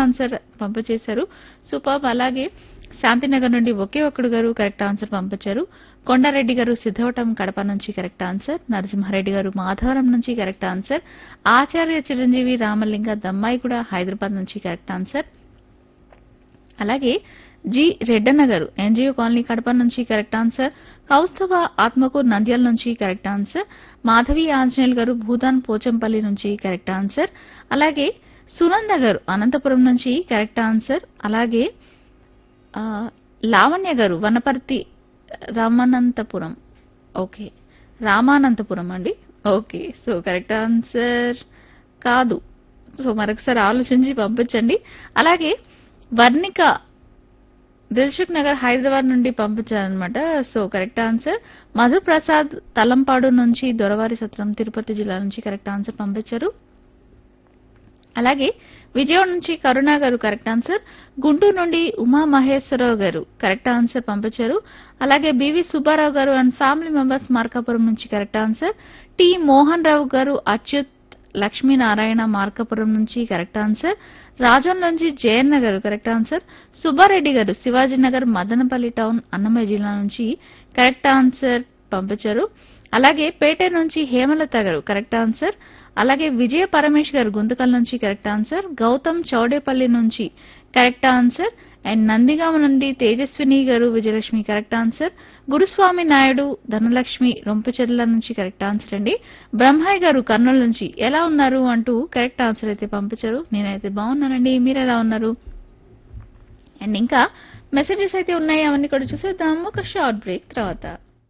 Answer పంపించేశారు. Super. అలాగే శాంతినగర్ నుండి ఒకే ఒక్కడు గారు కరెక్ట్ ఆన్సర్ పంపించారు. కొండారెడ్డి గారు సిద్ధవటం కడప నుంచి కరెక్ట్ ఆన్సర్. నరసింహారెడ్డి గారు మాధవరం నుంచి కరెక్ట్ ఆన్సర్. ఆచార్య చిరంజీవి రామలింగ దమ్మాయి కూడా హైదరాబాద్ నుంచి కరెక్ట్ ఆన్సర్. అలాగే జి రెడ్డన్న గారు ఎన్జిఓ కాలనీ కడప నుంచి కరెక్ట్ ఆన్సర్. కౌస్తవ ఆత్మకూరు నంద్యాల నుంచి కరెక్ట్ ఆన్సర్. మాధవి ఆంజనేయులు గారు భూదాన్ పోచంపల్లి నుంచి కరెక్ట్ ఆన్సర్. అలాగే సునంద గారు అనంతపురం నుంచి కరెక్ట్ ఆన్సర్. అలాగే లావణ్య గారు వనపర్తి రామానంతపురం ఓకే రామానంతపురం అండి. ఓకే సో కరెక్ట్ ఆన్సర్ కాదు. సో మరొకసారి ఆలోచించి పంపించండి. అలాగే వర్ణిక దిల్సుఖ్ నగర్ హైదరాబాద్ నుండి పంపించారనమాట. So correct answer. Madhu Prasad Talampadu నుంచి దొరవారి సత్రం తిరుపతి జిల్లా నుంచి కరెక్ట్ ఆన్సర్ పంపించారు. అలాగే విజయవాడ నుంచి కరుణ గారు కరెక్ట్ ఆన్సర్. గుంటూరు నుండి ఉమా మహేశ్వరరావు గారు కరెక్ట్ ఆన్సర్ పంపించారు. అలాగే బివి సుబ్బారావు గారు అండ్ ఫ్యామిలీ మెంబర్స్ మార్కాపురం నుంచి correct answer. T Mohan Rao గారు అచ్యుత్ లక్ష్మీనారాయణ మార్కాపురం నుంచి కరెక్ట్ ఆన్సర్. రాజోన్ నుంచి జయన్న గారు కరెక్ట్ ఆన్సర్. సుబ్బారెడ్డి గారు శివాజీనగర్ మదనపల్లి టౌన్ అన్నమయ్య జిల్లా నుంచి కరెక్ట్ ఆన్సర్ పంపించారు. అలాగే పేట నుంచి హేమలత గారు కరెక్ట్ ఆన్సర్. అలాగే విజయ పరమేష్ గారు గుంతకల్ నుంచి కరెక్ట్ ఆన్సర్. గౌతమ్ చౌడేపల్లి నుంచి కరెక్ట్ ఆన్సర్. అండ్ నందిగామ నుండి తేజస్విని గారు విజయలక్ష్మి కరెక్ట్ ఆన్సర్. గురుస్వామి నాయుడు ధనలక్ష్మి రొంపచెర్ల నుంచి కరెక్ట్ ఆన్సర్ అండి. బ్రహ్మయ్య గారు కర్నూలు నుంచి ఎలా ఉన్నారు అంటూ కరెక్ట్ ఆన్సర్ అయితే పంపించారు. నేనైతే బాగున్నానండి, మీరు ఎలా ఉన్నారు? అండ్ ఇంకా మెసేజెస్ అయితే ఉన్నాయి, అవన్నీ కూడా చూసేద్దాం ఒక షార్ట్ బ్రేక్ తర్వాత.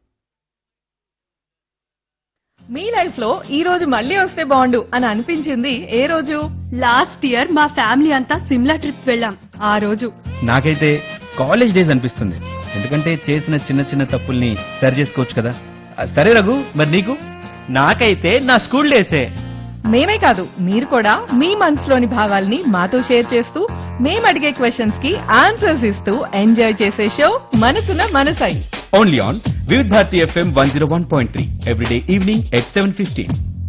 మీ లైఫ్ లో ఈ రోజు మళ్ళీ వస్తే బాగుండు అని అనిపించింది ఏ రోజు? లాస్ట్ ఇయర్ మా ఫ్యామిలీ అంతా సిమ్లా ట్రిప్ వెళ్ళాం. ఆ రోజు నాకైతే కాలేజ్ డేస్ అనిపిస్తుంది. ఎందుకంటే చేసిన చిన్న చిన్న తప్పుల్ని సరి చేసుకోవచ్చు కదా. సరే రఘు, మరి నీకు? నాకైతే నా స్కూల్ డేసే. మేమే కాదు, మీరు కూడా మీ మనసులోని భావాల్ని మాతో షేర్ చేస్తూ మేము అడిగే క్వశ్చన్స్ కి ఆన్సర్స్ ఇస్తూ ఎంజాయ్ చేసే షో మనసున మనసై. Only on Vividh Bharati FM 101.3 everyday evening at 7:15.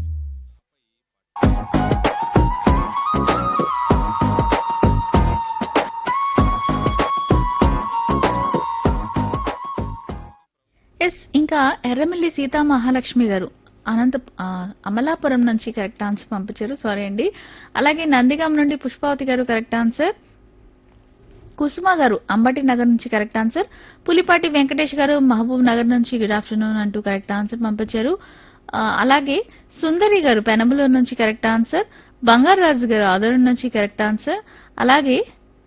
Yes ఇంకా ఎర్రమిల్లి సీతా మహాలక్ష్మి గారు అమలాపురం నుంచి కరెక్ట్ ఆన్సర్ పంపించారు. సారీ అండి. అలాగే నందిగాం నుండి పుష్పావతి గారు కరెక్ట్ ఆన్సర్. కుసుమ గారు అంబటి నగర్ నుంచి కరెక్ట్ ఆన్సర్. పులిపాటి వెంకటేష్ గారు మహబూబ్ నగర్ నుంచి గుడ్ ఆఫ్టర్నూన్ అంటూ కరెక్ట్ ఆన్సర్ పంపించారు. అలాగే సుందరి గారు పెనమలూరు నుంచి కరెక్ట్ ఆన్సర్. బంగారాజు గారు ఆదరణ నుంచి కరెక్ట్ ఆన్సర్. అలాగే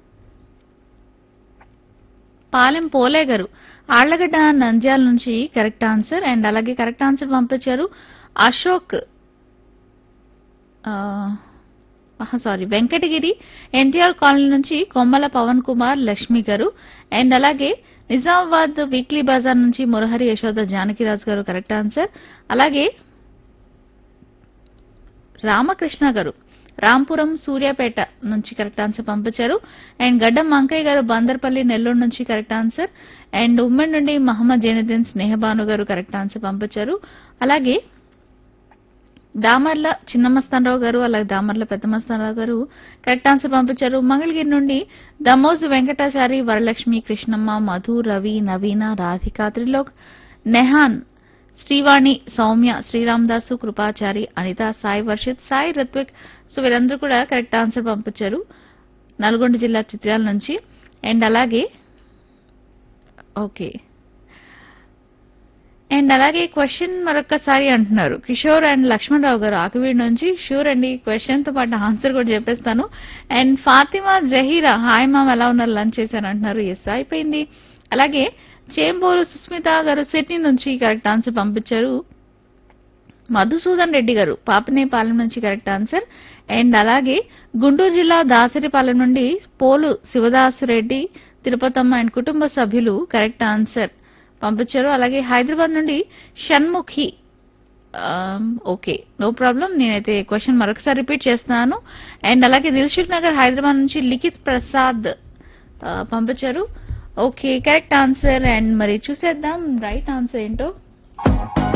పాలెం పోలే గారు ఆళ్లగడ్డ నంద్యాల నుంచి కరెక్ట్ ఆన్సర్. అండ్ అలాగే కరెక్ట్ ఆన్సర్ పంపించారు అశోక్ వెంకటగిరి ఎన్టీఆర్ కాలనీ నుంచి కొమ్మల పవన్ కుమార్ లక్ష్మి గారు. అండ్ అలాగే నిజామాబాద్ వీక్లీ బజార్ నుంచి మురహరి యశోద జానకిరాజు గారు కరెక్ట్ ఆన్సర్. అలాగే రామకృష్ణ గారు రాంపురం సూర్యాపేట నుంచి కరెక్ట్ ఆన్సర్ పంపించారు. అండ్ గడ్డం మంకయ్య గారు బందర్పల్లి నెల్లూరు నుంచి కరెక్ట్ ఆన్సర్. అండ్ ఉమ్మడి నుండి మహమ్మద్ జైనుద్దీన్ స్నేహబాను గారు కరెక్ట్ ఆన్సర్ పంపించారు. అలాగే దామర్ల చిన్నమస్తానరావు గారు అలాగే దామర్ల పెద్దమస్తానరావు గారు కరెక్ట్ ఆన్సర్ పంపించారు. మంగళగిరి నుండి దమోజు వెంకటాచారి వరలక్ష్మి కృష్ణమ్మ మధు రవి నవీన రాధిక త్రిలోక్ నెహాన్ శ్రీవాణి సౌమ్య శ్రీరామదాసు కృపాచారి అనిత సాయి వర్షిత్ సాయి రిత్విక్. సో వీరందరూ కూడా కరెక్ట్ ఆన్సర్ పంపించారు నల్గొండ జిల్లా చిత్రాల నుంచి. అండ్ అలాగే ఓకే అండ్ అలాగే క్వశ్చన్ మరొకసారి అంటున్నారు కిషోర్ అండ్ లక్ష్మణరావు గారు ఆకువీడి నుంచి. షూర్ అండి, క్వశ్చన్ తో పాటు ఆన్సర్ కూడా చెప్పేస్తాను. And Fatima Zaheera hi ma'am ఎలా ఉన్నారు, లంచ్ చేశాను అంటున్నారు. ఎస్ అయిపోయింది. అలాగే చేంబోలు సుస్మిత గారు సిడ్నీ నుంచి కరెక్ట్ ఆన్సర్ పంపించారు. మధుసూదన్ రెడ్డి గారు పాపనేపాలెం నుంచి కరెక్ట్ ఆన్సర్. అండ్ అలాగే గుంటూరు జిల్లా దాసరిపాలెం నుండి పోలు శివదాసురెడ్డి తిరుపతమ్మ అండ్ కుటుంబ సభ్యులు కరెక్ట్ ఆన్సర్ పంపించారు. అలాగే హైదరాబాద్ నుండి షణ్ముఖి ఓకే నో ప్రాబ్లం, నేనైతే క్వశ్చన్ మరొకసారి రిపీట్ చేస్తున్నాను. అండ్ అలాగే దిల్సుఖ్ నగర్ హైదరాబాద్ నుంచి లిఖిత్ ప్రసాద్ పంపించారు. Okay correct answer. అండ్ మరి చూసేద్దాం రైట్ ఆన్సర్ ఏంటో.